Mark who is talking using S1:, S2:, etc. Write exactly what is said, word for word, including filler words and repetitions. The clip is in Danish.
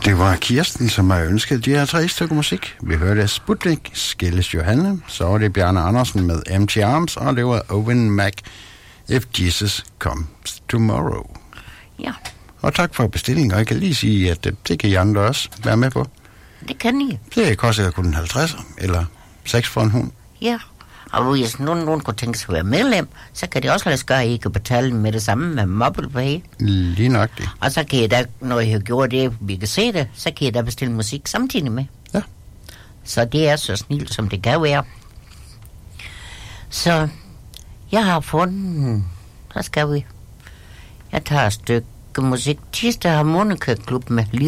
S1: Det var Kirsten, som har ønsket de her tre stykker musik. Vi hørte Sputnik, Skilles Johanne, så var det Bjarne Andersen med Empty Arms, og det var Owen Mac, If Jesus Comes Tomorrow.
S2: Ja.
S1: Og tak for bestillingen, og jeg kan lige sige, at det kan I andre også være med på.
S2: Det kan I.
S1: Det koster kun en halvtredser, eller seks for en hund.
S2: Ja, og hvis nogen, nogen kunne tænke sig at være medlem, så kan det også lade sig gøre, at I kan betale med det samme med MobilePay.
S1: Lige nok det.
S2: Og så kan I da, når I har gjort det, vi kan se det, så kan I da bestille musik samtidig med.
S1: Ja.
S2: Så det er så snilt, som det kan være. Så jeg har fundet, så skal vi. Jeg tager et stykke musik. Tirsdag Harmonika Klub med Lille